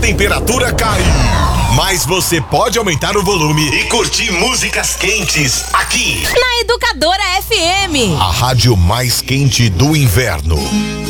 temperatura cai. Mas você pode aumentar o volume e curtir músicas quentes aqui na Educadora FM. A rádio mais quente do inverno.